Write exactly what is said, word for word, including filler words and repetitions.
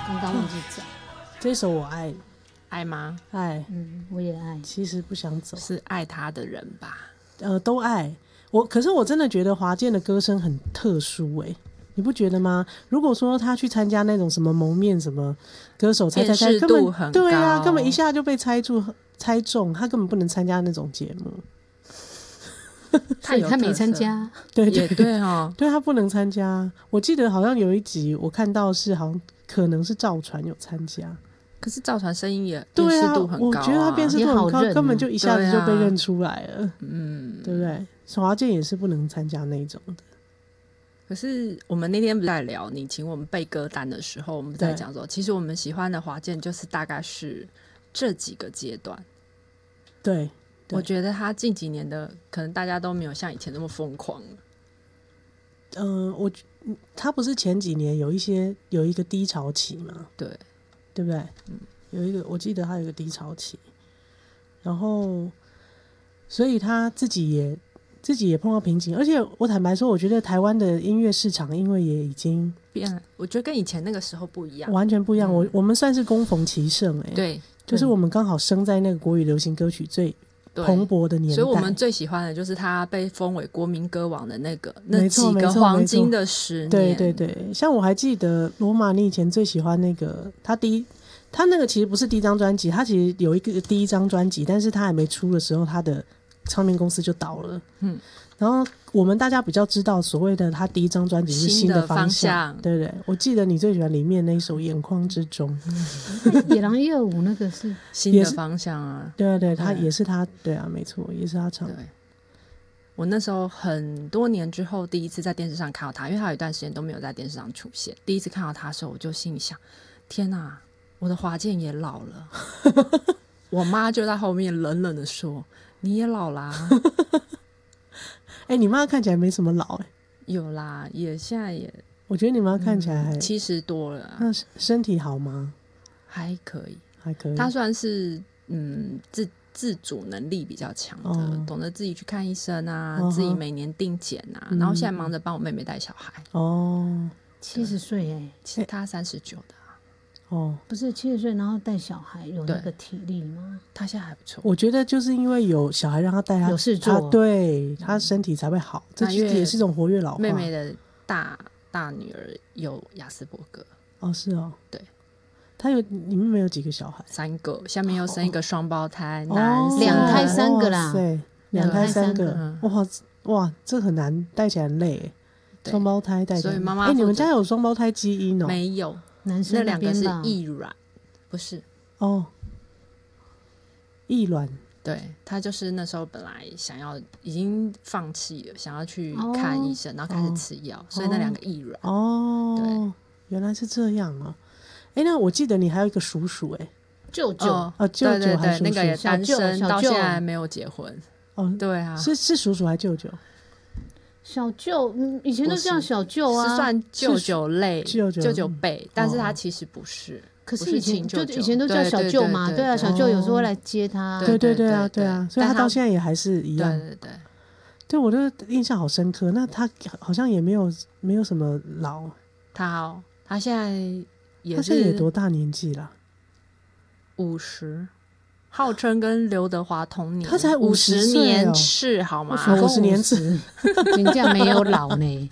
刚刚忘记找。 这首我爱， 爱吗？ 爱， 嗯，我也爱。 其实不想走， 是爱他的人吧？ 呃，都爱我。可是我真的觉得华健的歌声很特殊哎、欸，你不觉得吗？如果说他去参加那种什么蒙面什么歌手猜猜猜， 辨识度很高， 对啊，根本一下就被猜住猜中，他根本不能参加那种节目。 所以他没参加， 对对也对哦， 对他不能参加。我记得好像有一集我看到是好像可能是赵传有参加， 可是赵传声音也辨识度很高、啊， 我觉得他辨识度很高， 啊、 根本就一下子就被认出来了，啊、 嗯， 对不对？华健也是不能参加那种的。 可是我们那天不是在聊你请我们背歌单的时候，我们在讲说，其实我们喜欢的华健就是大概是这几个阶段。 对， 我觉得他近几年的可能大家都没有像以前那么疯狂了。 嗯、呃，我他不是前几年有一些有一个低潮期嘛？ 对， 对不对？嗯，有一个我记得他有一个低潮期，然后所以他自己也。自己也碰到瓶颈，而且我坦白说，我觉得台湾的音乐市场因为也已经变了，我觉得跟以前那个时候不一样， 完全不一样。嗯、我我们算是恭逢其盛哎、欸， 对， 就是我们刚好生在那个国语流行歌曲最蓬勃的年代， 所以我们最喜欢的就是他被封为国民歌王的那个那几个黄金的十年。 对对对，像我还记得罗马，你以前最喜欢那个他第一，他那个其实不是第一张专辑，他其实有一个第一张专辑，但是他还没出的时候，他的唱片公司就倒了，嗯，然后我们大家比较知道所谓的他第一张专辑是新的方向， 方向对不对？我记得你最喜欢里面那一首《眼眶之中》， 野狼一二五那个是新的方向啊， 对对，他也是他，对啊，没错，也是他唱的。 对，我那时候很多年之后第一次在电视上看到他，因为他有一段时间都没有在电视上出现，第一次看到他的时候，我就心里想：天哪，我的华健也老了。我妈就在后面冷冷的说：“你也老啦。” 哎、欸，你妈看起来没什么老哎、欸， 有啦，也现在也， 我觉得你妈看起来还七十多了、啊。 那身体好吗？ 还可以， 还可以。 她算是嗯自自主能力比较强的、哦，懂得自己去看医生啊，哦、自己每年定检啊、嗯，然后现在忙着帮我妹妹带小孩。 哦，七十岁哎， 其实她三十九的。 哦， 不是七十岁，然后带小孩有那个体力吗？ 他现在还不错。 我觉得就是因为有小孩让他带他， 有事做， 他对他身体才会好。嗯、这也是一种活跃老化。 妹妹的大大女儿有亚斯伯格。 哦，是哦， 对， 他有你妹妹有几个小孩？ 三个，下面又生一个双胞胎， 哦、 男生两胎三个啦， 对，两胎三个， 嗯、 哇哇，这很难带起来很累，双胞胎带起来。 所以妈妈， 哎、欸，你们家有双胞胎基因哦？ 没有。 男生那, 那两个是异卵，不是哦，异卵。 对，他就是那时候本来想要已经放弃了，想要去看医生，哦、然后开始吃药、哦，所以那两个异卵。 哦，对，原来是这样啊！哎，那我记得你还有一个叔叔、欸，哎， 舅舅啊、 哦，舅舅还是那个也单身，到现在还没有结婚。 哦， 对啊， 是是叔叔还是舅舅？ 小舅，嗯，以前都叫小舅啊， 是算舅舅类、 舅舅舅舅辈，但是他其实不是。 可是以前就以前都叫小舅嘛，对啊，小舅有时候会来接他， 对对对啊，对啊，所以他到现在也还是一样， 对对对， 对我的印象好深刻。那他好像也没有没有什么老， 他哦，他现在也是， 他现在也多大年纪了？ 五十。号称跟刘德华同年， 他才五十年次好吗？ 五十年次， 人家没有老呢。